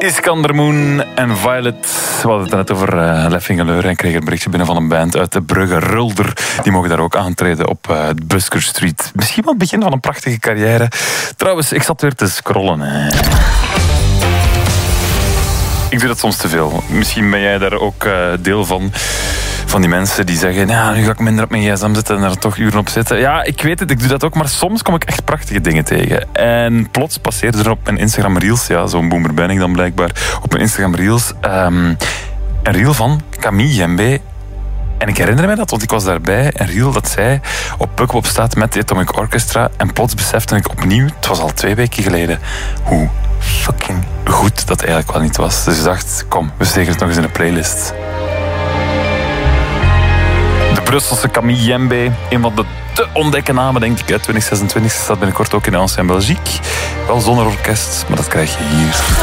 Iskander Moon en Violet. We hadden het net over Leffingeleur en kreeg een berichtje binnen van een band uit de Brugge, Rulder. Die mogen daar ook aantreden op Busker Street. Misschien wel het begin van een prachtige carrière. Trouwens, ik zat weer te scrollen. Ik doe dat soms te veel. Misschien ben jij daar ook deel van. Van die mensen die zeggen, nou, nu ga ik minder op mijn gsm zitten en er toch uren op zitten. Ja, ik weet het, ik doe dat ook, maar soms kom ik echt prachtige dingen tegen. En plots passeerde er op mijn Instagram Reels, ja, zo'n boomer ben ik dan blijkbaar, op mijn Instagram Reels, een reel van Camille Jembe. En ik herinner me dat, want ik was daarbij, een reel dat zij op Pukkelpop staat met de Atomic Orchestra. En plots besefte ik opnieuw, het was al 2 weken geleden, hoe fucking goed dat eigenlijk wel niet was. Dus ik dacht, kom, we steken het nog eens in de playlist. Brusselse Camille Jembe, een van de te ontdekken namen, denk ik, uit 2026. Staat binnenkort ook in Ancien Belgique. Wel zonder orkest, maar dat krijg je hier.